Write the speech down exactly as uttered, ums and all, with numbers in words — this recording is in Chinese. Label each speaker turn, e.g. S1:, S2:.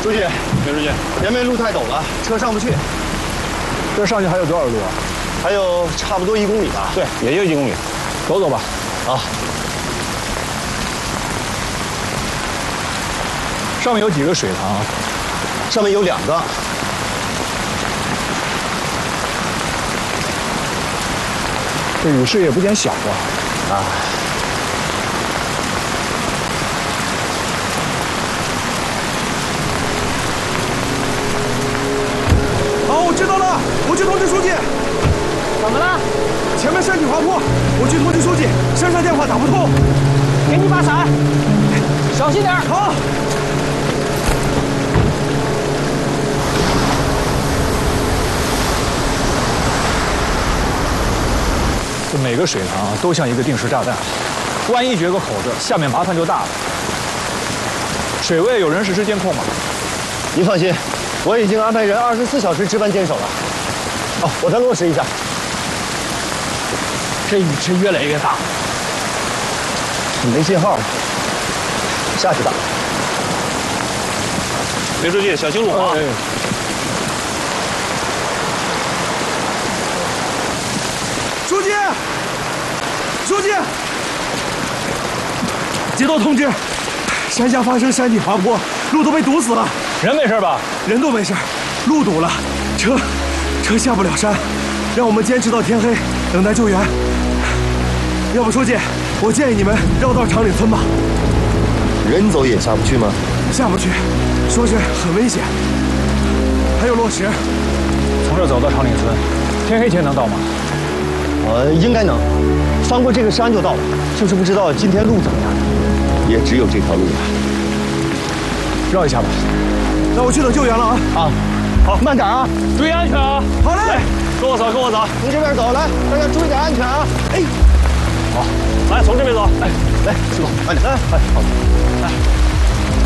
S1: 书记，
S2: 刘书记，
S1: 前面路太陡了，车上不去。
S2: 这上去还有多少路啊？
S1: 还有差不多一公里吧。
S2: 对，也就一公里，走走吧。
S1: 啊。
S2: 上面有几个水塘？
S1: 上面有两个。
S2: 这雨势也不减小啊。啊。
S3: 我知道了，我去通知书记。
S4: 怎么了？
S3: 前面山体滑坡，我去通知书记。山上电话打不通。
S4: 给你把伞，小心点。
S3: 好。
S2: 这每个水塘都像一个定时炸弹，万一决个口子，下面麻烦就大了。水位有人实时监控吗？
S1: 您放心。 我已经安排人二十四小时值班坚守了。哦，我再落实一下。
S4: 这雨势越来越大，
S1: 没信号，下去打。
S2: 刘书记，小心路啊！哎、
S3: 书记，书记，接到通知，山下发生山体滑坡，路都被堵死了。
S2: 人没事吧？
S3: 人都没事，路堵了，车车下不了山，让我们坚持到天黑，等待救援。要不，书记，我建议你们绕道长岭村吧。
S1: 人走也下不去吗？
S3: 下不去，说是很危险。还有落石，
S2: 从这走到长岭村，天黑前能到吗？
S1: 呃，应该能，翻过这个山就到了。就是不知道今天路怎么样，也只有这条路了。
S2: 绕一下吧。
S3: 那我去等救援了啊！
S1: 啊，好，慢点啊，
S2: 注意安全啊！
S3: 好嘞，
S2: 来，跟我走，跟我走，
S1: 从这边走，来，大家注意点安全啊！哎，
S2: 好，来，从这边走，哎，
S1: 来，师傅，慢点，来，哎，好，来。